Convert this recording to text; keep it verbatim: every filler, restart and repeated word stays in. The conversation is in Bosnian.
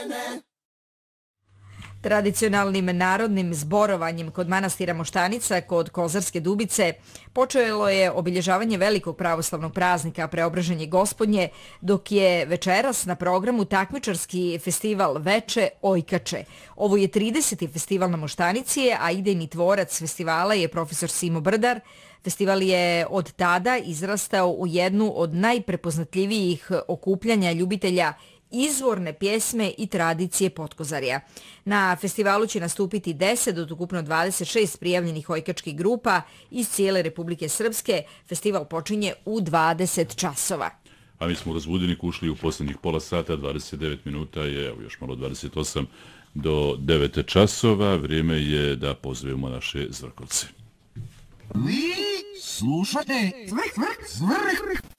Tradicionalnim narodnim zborovanjem kod manastira Moštanica kod Kozarske Dubice počelo je obilježavanje velikog pravoslavnog praznika Preobraženje Gospodnje, dok je večeras na programu takmičarski festival Veče Ojkače. Ovo je trideseti festival na Moštanici, a idejni tvorac festivala je profesor Simo Brdar. Festival je od tada izrastao u jednu od najprepoznatljivijih okupljanja ljubitelja izvorne pjesme i tradicije Potkozarja. Na festivalu će nastupiti deset od ukupno dvadeset šest prijavljenih ojkačkih grupa iz cijele Republike Srpske. Festival počinje u dvadeset časova. A mi smo u razbudenik ušli u posljednjih pola sata, dvadeset devet minuta je, evo još malo dvadeset osam do devet časova. Vrijeme je da pozdravimo naše zvrkovce. Vi slušate zvrk, zvrk, zvrk.